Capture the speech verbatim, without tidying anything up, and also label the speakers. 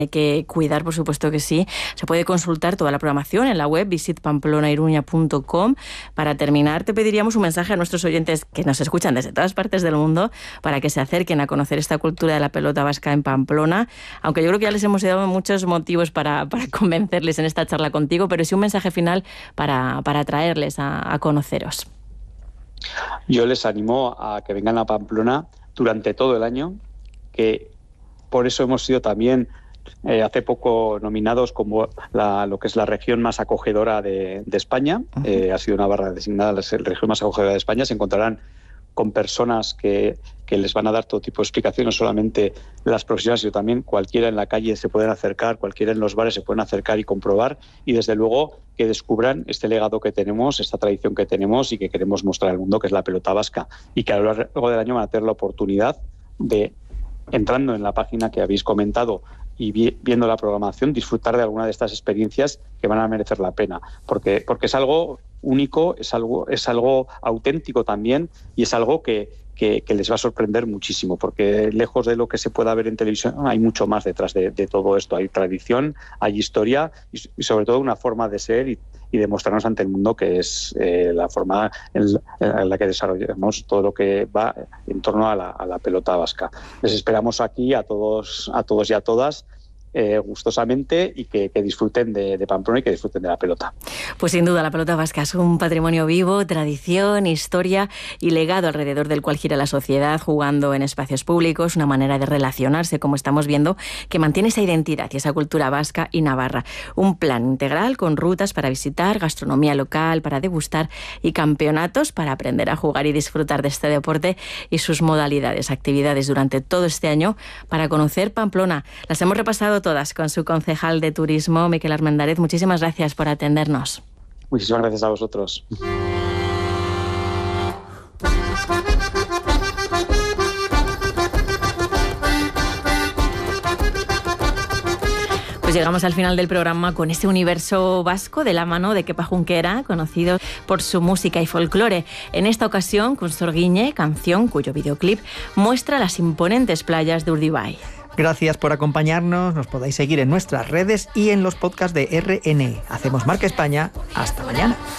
Speaker 1: hay que cuidar, por supuesto que sí. Se puede consultar toda la programación en la web visit pamplona iruña punto com. Para terminar, te pediríamos un mensaje a nuestros oyentes que nos escuchan desde todas partes del mundo para que se acerquen a conocer esta cultura de la pelota vasca en Pamplona, aunque yo creo que ya les hemos dado muchos motivos para, para convencerles en esta charla contigo, pero sí un mensaje final para, para atraerles a, a conoceros.
Speaker 2: Yo les animo a que vengan a Pamplona durante todo el año, que por eso hemos sido también Eh, hace poco nominados como la, lo que es la región más acogedora de, de España. Uh-huh. Eh, ha sido Navarra designada la región más acogedora de España. Se encontrarán con personas que, que les van a dar todo tipo de explicaciones, no solamente las profesionales, sino también cualquiera en la calle se pueden acercar, cualquiera en los bares se pueden acercar y comprobar, y desde luego que descubran este legado que tenemos, esta tradición que tenemos y que queremos mostrar al mundo, que es la pelota vasca, y que a lo largo del año van a tener la oportunidad de, entrando en la página que habéis comentado y vi, viendo la programación, disfrutar de alguna de estas experiencias que van a merecer la pena, porque, porque es algo único, es algo, es algo auténtico también, y es algo que, que, que les va a sorprender muchísimo, porque lejos de lo que se pueda ver en televisión hay mucho más detrás de, de todo esto. Hay tradición, hay historia y, y sobre todo una forma de ser y, y demostrarnos ante el mundo que es eh, la forma en la, en la que desarrollamos todo lo que va en torno a la, a la pelota vasca. Les esperamos aquí a todos, a todos y a todas, Eh, gustosamente, y que, que disfruten de, de Pamplona y que disfruten de la pelota.
Speaker 1: Pues sin duda la pelota vasca es un patrimonio vivo, tradición, historia y legado alrededor del cual gira la sociedad, jugando en espacios públicos, una manera de relacionarse, como estamos viendo, que mantiene esa identidad y esa cultura vasca y navarra. Un plan integral con rutas para visitar, gastronomía local para degustar y campeonatos para aprender a jugar y disfrutar de este deporte y sus modalidades, actividades durante todo este año para conocer Pamplona. Las hemos repasado todas con su concejal de turismo, Miquel Armendáriz. Muchísimas gracias por atendernos.
Speaker 2: Muchísimas gracias a vosotros.
Speaker 1: Pues llegamos al final del programa con este universo vasco de la mano de Kepa Junquera, conocido por su música y folclore. En esta ocasión con Sorguiñe, canción cuyo videoclip muestra las imponentes playas de Urdaibai.
Speaker 3: Gracias por acompañarnos, nos podéis seguir en nuestras redes y en los podcasts de R N E. Hacemos Marca España, hasta mañana.